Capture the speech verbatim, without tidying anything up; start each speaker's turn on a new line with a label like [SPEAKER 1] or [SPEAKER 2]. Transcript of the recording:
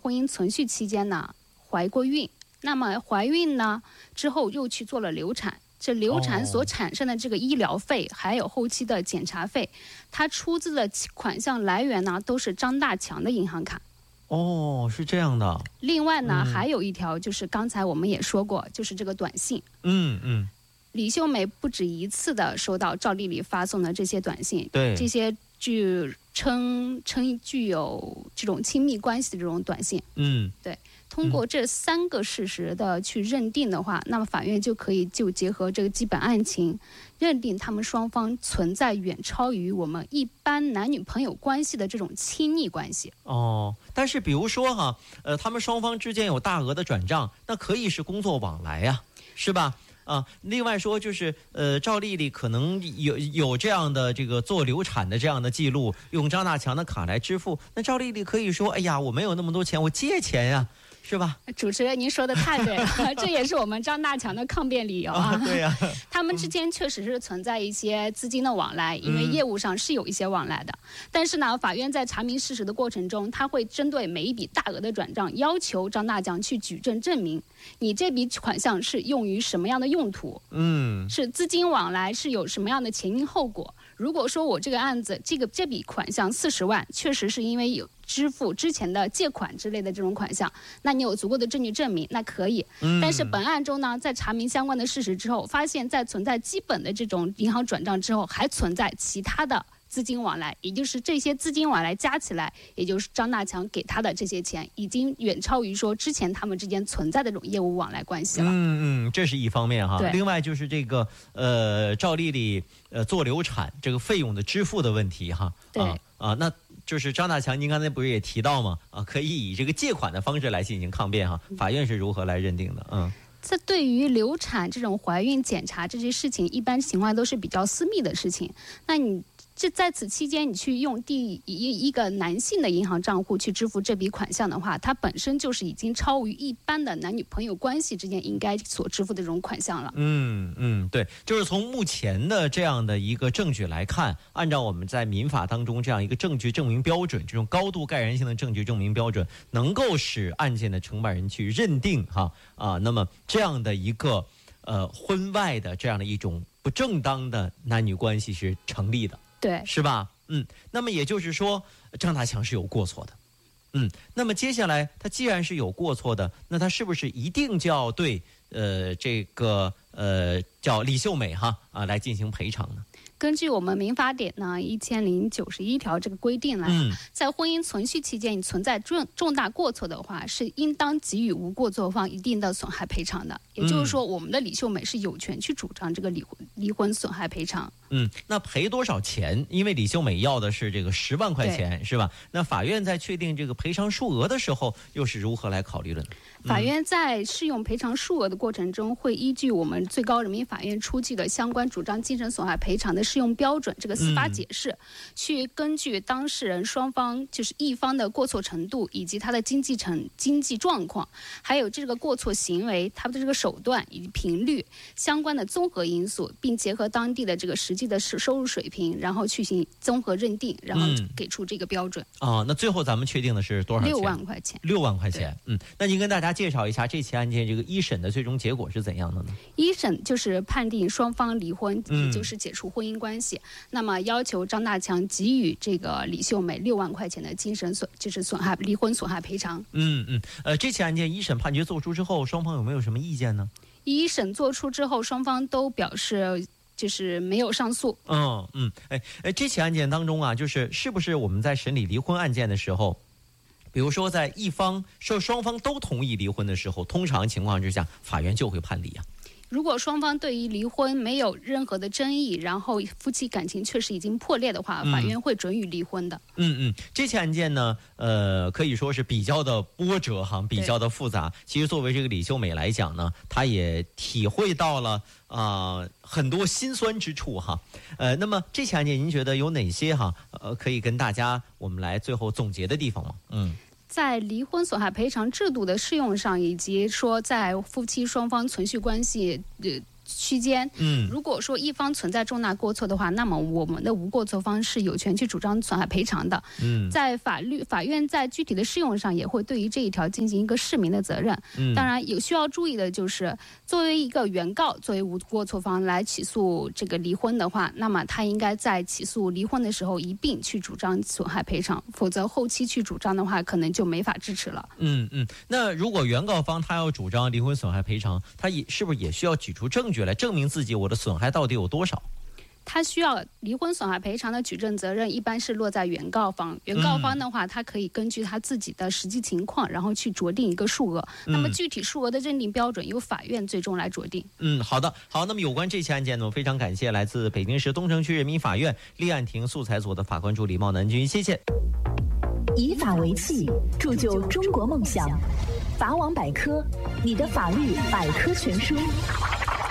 [SPEAKER 1] 婚姻存续期间呢怀过孕，那么怀孕呢之后又去做了流产，这流产所产生的这个医疗费、哦、还有后期的检查费，它出资的款项来源呢都是张大强的银行卡。
[SPEAKER 2] 哦，是这样的。
[SPEAKER 1] 另外呢、嗯、还有一条就是刚才我们也说过，就是这个短信。
[SPEAKER 2] 嗯嗯，
[SPEAKER 1] 李秀美不止一次的收到赵丽丽发送的这些短信，
[SPEAKER 2] 对，
[SPEAKER 1] 这些具称称具有这种亲密关系的这种短信。
[SPEAKER 2] 嗯，
[SPEAKER 1] 对。通过这三个事实的去认定的话、嗯、那么法院就可以就结合这个基本案情，认定他们双方存在远超于我们一般男女朋友关系的这种亲密关系。
[SPEAKER 2] 哦，但是比如说哈，呃，他们双方之间有大额的转账，那可以是工作往来呀、啊，是吧？啊，另外说就是，呃，赵丽丽可能有有这样的这个做流产的这样的记录，用张大强的卡来支付，那赵丽丽可以说，哎呀，我没有那么多钱，我借钱呀、啊。是吧？
[SPEAKER 1] 主持人您说的太对了这也是我们张大强的抗辩理由啊。
[SPEAKER 2] 啊对呀、啊，
[SPEAKER 1] 他们之间确实是存在一些资金的往来，因为业务上是有一些往来的、嗯、但是呢法院在查明事实的过程中，他会针对每一笔大额的转账要求张大强去举证证明你这笔款项是用于什么样的用途，
[SPEAKER 2] 嗯，
[SPEAKER 1] 是资金往来是有什么样的前因后果。如果说我这个案子这个这笔款项四十万确实是因为有支付之前的借款之类的这种款项，那你有足够的证据证明那可以、嗯、但是本案中呢，在查明相关的事实之后，发现在存在基本的这种银行转账之后，还存在其他的资金往来，也就是这些资金往来加起来，也就是张大强给他的这些钱，已经远超于说之前他们之间存在的这种业务往来关系了。
[SPEAKER 2] 嗯嗯，这是一方面哈。另外就是这个呃赵丽丽呃做流产这个费用的支付的问题哈。
[SPEAKER 1] 对
[SPEAKER 2] 啊啊，那就是张大强，您刚才不是也提到吗？啊，可以以这个借款的方式来进行抗辩哈。法院是如何来认定的？嗯。
[SPEAKER 1] 这对于流产这种怀孕检查这些事情，一般情况都是比较私密的事情。那你这在此期间，你去用第一一个男性的银行账户去支付这笔款项的话，它本身就是已经超于一般的男女朋友关系之间应该所支付的这种款项了。
[SPEAKER 2] 嗯嗯，对，就是从目前的这样的一个证据来看，按照我们在民法当中这样一个证据证明标准，这种高度盖然性的证据证明标准，能够使案件的承办人去认定哈啊，那么这样的一个呃婚外的这样的一种不正当的男女关系是成立的。
[SPEAKER 1] 对，
[SPEAKER 2] 是吧？嗯，那么也就是说，张大强是有过错的。嗯，那么接下来他既然是有过错的，那他是不是一定就要对呃这个呃叫李秀美哈啊来进行赔偿呢？
[SPEAKER 1] 根据我们民法典呢一千零九十一条这个规定来、嗯、在婚姻存续期间你存在重重大过错的话，是应当给予无过错方一定的损害赔偿的。也就是说、嗯、我们的李秀美是有权去主张这个离婚离婚损害赔偿。
[SPEAKER 2] 嗯，那赔多少钱？因为李秀美要的是这个十万块钱，是吧？那法院在确定这个赔偿数额的时候，又是如何来考虑的呢？
[SPEAKER 1] 嗯、法院在适用赔偿数额的过程中，会依据我们最高人民法院出具的相关主张精神损害赔偿的适用标准，这个司法解释、嗯，去根据当事人双方就是一方的过错程度，以及他的经济程经济状况，还有这个过错行为他的这个手段以及频率相关的综合因素，并结合当地的这个实际的收入水平，然后去行综合认定，然后给出这个标准。
[SPEAKER 2] 嗯、啊，那最后咱们确定的是多少钱？
[SPEAKER 1] 六万块钱。
[SPEAKER 2] 六万块钱。嗯，那您跟大家介绍一下这起案件这个一审的最终结果是怎样的呢？
[SPEAKER 1] 一审就是判定双方离婚，也就是解除婚姻关系。嗯、那么要求张大强给予这个李秀美六万块钱的精神损，就是损害离婚损害赔偿。
[SPEAKER 2] 嗯嗯，呃，这起案件一审判决作出之后，双方有没有什么意见呢？
[SPEAKER 1] 一审作出之后，双方都表示就是没有上诉。
[SPEAKER 2] 嗯嗯，哎哎，这起案件当中啊，就是是不是我们在审理离婚案件的时候，比如说在一方说双方都同意离婚的时候，通常情况之下，法院就会判离啊。
[SPEAKER 1] 如果双方对于离婚没有任何的争议，然后夫妻感情确实已经破裂的话，法院会准予离婚的。
[SPEAKER 2] 嗯嗯，这起案件呢，呃，可以说是比较的波折哈，比较的复杂。其实作为这个李秀美来讲呢，她也体会到了啊、呃、很多辛酸之处哈。呃，那么这起案件您觉得有哪些哈呃可以跟大家我们来最后总结的地方吗？嗯。
[SPEAKER 1] 在离婚损害赔偿制度的适用上，以及说在夫妻双方存续关系呃区间。
[SPEAKER 2] 嗯，
[SPEAKER 1] 如果说一方存在重大过错的话，那么我们的无过错方是有权去主张损害赔偿的。
[SPEAKER 2] 嗯，
[SPEAKER 1] 在法律法院在具体的适用上也会对于这一条进行一个释明的责任。
[SPEAKER 2] 嗯，
[SPEAKER 1] 当然有需要注意的就是，作为一个原告，作为无过错方来起诉这个离婚的话，那么他应该在起诉离婚的时候一并去主张损害赔偿，否则后期去主张的话，可能就没法支持了。
[SPEAKER 2] 嗯嗯，那如果原告方他要主张离婚损害赔偿，他也是不是也需要举出证据来证明自己我的损害到底有多少？
[SPEAKER 1] 他需要离婚损害赔偿的举证责任一般是落在原告方，原告方的话，他可以根据他自己的实际情况，然后去酌定一个数额。
[SPEAKER 2] 嗯、
[SPEAKER 1] 那么具体数额的认定标准由法院最终来酌定。
[SPEAKER 2] 嗯，好的，好。那么有关这起案件呢，我非常感谢来自北京市东城区人民法院立案庭素材组的法官助理茂南军，谢谢。
[SPEAKER 3] 以法为器，铸就中国梦想。法网百科，你的法律百科全书。